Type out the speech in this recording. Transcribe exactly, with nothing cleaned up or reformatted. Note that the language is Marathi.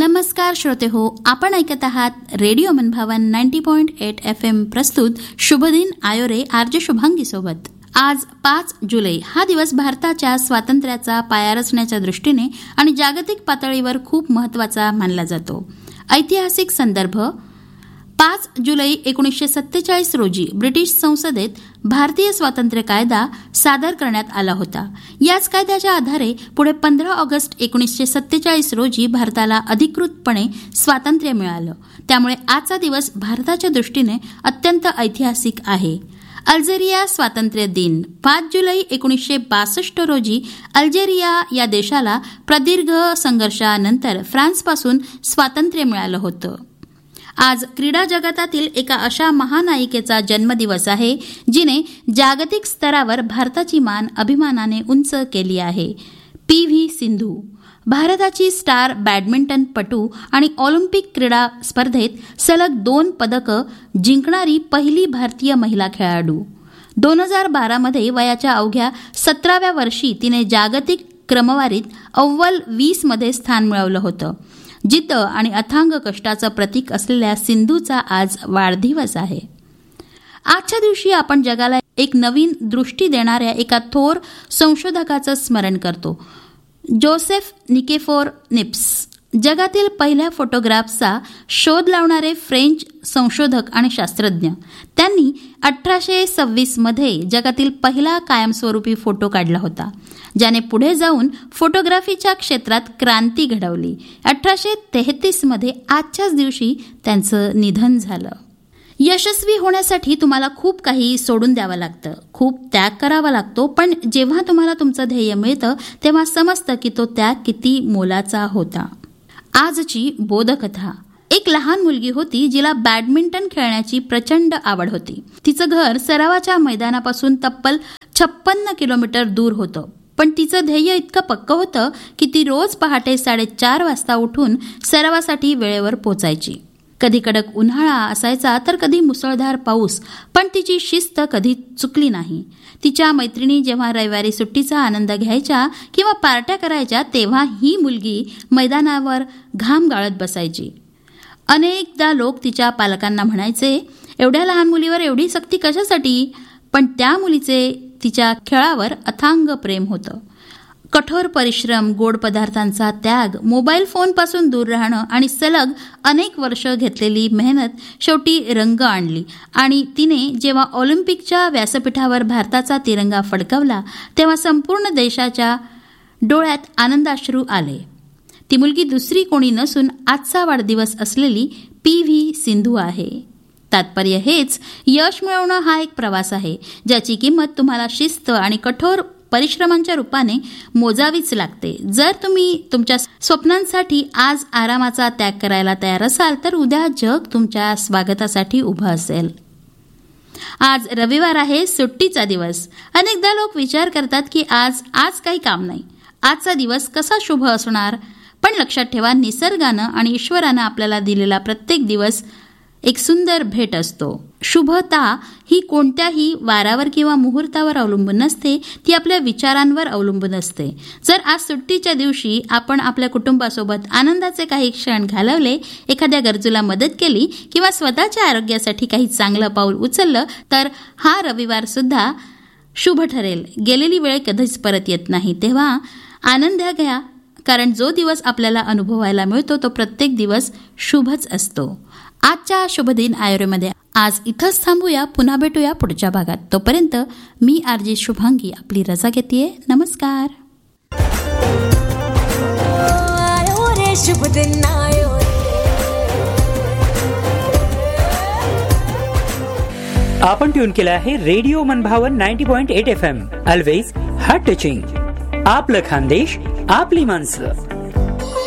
नमस्कार श्रोते हो, आपण ऐकत आहात रेडिओ मनभावन ninety point eight F M प्रस्तुत शुभदिन आयोरे आरजे शुभांगी सोबत. आज पाच जुलै हा दिवस भारताच्या स्वातंत्र्याचा पाया रचण्याच्या दृष्टीने आणि जागतिक पातळीवर खूप महत्त्वाचा मानला जातो. ऐतिहासिक संदर्भ: पाच जुलै एकोणीसशे सत्तेचाळीस रोजी ब्रिटिश संसदेत भारतीय स्वातंत्र्य कायदा सादर करण्यात आला होता. याच कायद्याच्या आधारे पुढे पंधरा ऑगस्ट एकोणीसशे सत्तेचाळीस रोजी भारताला अधिकृतपणे स्वातंत्र्य मिळालं. त्यामुळे आजचा दिवस भारताच्या दृष्टीने अत्यंत ऐतिहासिक आहे. अल्जेरिया स्वातंत्र्य दिन: पाच जुलै एकोणीसशे बासष्ट रोजी अल्जेरिया या देशाला प्रदीर्घ संघर्षानंतर फ्रान्सपासून स्वातंत्र्य मिळालं होतं. आज क्रीडा जगतातील एका अशा महानायिकेचा जन्मदिवस आहे जिने जागतिक स्तरावर भारताची मान अभिमानाने उंच केली आहे. पी व्ही सिंधू भारताची स्टार बॅडमिंटनपटू आणि ऑलिम्पिक क्रीडा स्पर्धेत सलग दोन पदकं जिंकणारी पहिली भारतीय महिला खेळाडू. दोन हजार बारामध्ये वयाच्या अवघ्या सतराव्या वर्षी तिने जागतिक क्रमवारीत अव्वल वीस मध्ये स्थान मिळवलं होतं. जिद्द आणि अथांग कष्टाचं प्रतीक असलेल्या सिंधूचा आज वाढदिवस आहे. आजच्या दिवशी आपण जगाला एक नवीन दृष्टी देणाऱ्या एका थोर संशोधकाचं स्मरण करतो, जोसेफ निकेफोर निप्स. जगातील पहिल्या फोटोग्राफचा शोध लावणारे फ्रेंच संशोधक आणि शास्त्रज्ञ. त्यांनी अठराशे सव्वीस मध्ये जगातील पहिला कायमस्वरूपी फोटो काढला होता, ज्याने पुढे जाऊन फोटोग्राफीच्या क्षेत्रात क्रांती घडवली. अठराशे तेहतीस मध्ये आजच्याच दिवशी त्यांचं निधन झालं. यशस्वी होण्यासाठी तुम्हाला खूप काही सोडून द्यावं लागतं, खूप त्याग करावा लागतो, पण जेव्हा तुम्हाला तुमचं ध्येय मिळतं तेव्हा समजतं की तो त्याग किती मोलाचा होता. आजची बोधकथा: एक लहान मुलगी होती जिला बॅडमिंटन खेळण्याची प्रचंड आवड होती. तिचं घर सरावाच्या मैदानापासून तब्बल छप्पन्न किलोमीटर दूर होतं, पण तिचं ध्येय इतकं पक्कं होतं की ती रोज पहाटे साडेचार वाजता उठून सरावासाठी वेळेवर पोचायची. कधी कडक उन्हाळा असायचा तर कधी मुसळधार पाऊस, पण तिची शिस्त कधी चुकली नाही. तिच्या मैत्रिणी जेव्हा रविवारी सुट्टीचा आनंद घ्यायच्या किंवा पार्ट्या करायच्या तेव्हा ही मुलगी मैदानावर घाम गाळत बसायची. अनेकदा लोक तिच्या पालकांना म्हणायचे, एवढ्या लहान मुलीवर एवढी सक्ती कशासाठी? पण त्या मुलीचे तिच्या खेळावर अथांग प्रेम होतं. कठोर परिश्रम, गोड पदार्थांचा त्याग, मोबाईल फोनपासून दूर राहणं आणि सलग अनेक वर्ष घेतलेली मेहनत शेवटी रंग आणली आणि तिने जेव्हा ऑलिम्पिकच्या व्यासपीठावर भारताचा तिरंगा फडकवला तेव्हा संपूर्ण देशाच्या डोळ्यात आनंदाश्रू आले. ती मुलगी दुसरी कोणी नसून आजचा वाढदिवस असलेली पी व्ही सिंधू आहे. तात्पर्य हेच, यश मिळवणं हा एक प्रवास आहे ज्याची किंमत तुम्हाला शिस्त आणि कठोर परिश्रमांच्या रूपाने मोजावीच लागते. जर तुम्ही तुमच्या स्वप्नांसाठी आज आरामाचा त्याग करायला तयार असाल तर उद्या जग तुमच्या स्वागतासाठी उभं असेल. आज रविवार आहे, सुट्टीचा दिवस. अनेकदा लोक विचार करतात की आज आज काही काम नाही, आजचा दिवस कसा शुभ असणार. पण लक्षात ठेवा, निसर्गानं आणि ईश्वरानं आपल्याला दिलेला प्रत्येक दिवस एक सुंदर भेट असतो. शुभता ही कोणत्याही वारावर किंवा मुहूर्तावर अवलंबून नसते, ती आपल्या विचारांवर अवलंबून असते. जर आज सुट्टीच्या दिवशी आपण आपल्या कुटुंबासोबत आनंदाचे काही क्षण घालवले, एखाद्या गरजूला मदत केली किंवा स्वतःच्या आरोग्यासाठी काही चांगलं पाऊल उचललं तर हा रविवार सुद्धा शुभ ठरेल. गेलेली वेळ कधीच परत येत नाही, तेव्हा आनंद घ्या, कारण जो दिवस आपल्याला अनुभवायला मिळतो तो प्रत्येक दिवस शुभच असतो. आजच्या शुभदिन आयोरेमध्ये आज इथंच थांबूया. पुन्हा भेटूया पुढच्या भागात. तोपर्यंत मी आरजे शुभांगी आपली रजा घेतेय. नमस्कार. आपण ट्यून केलं आहे रेडिओ मनभावन ninety point eight F M. Always heart touching. आपलं खानदेश, आपली माणसं.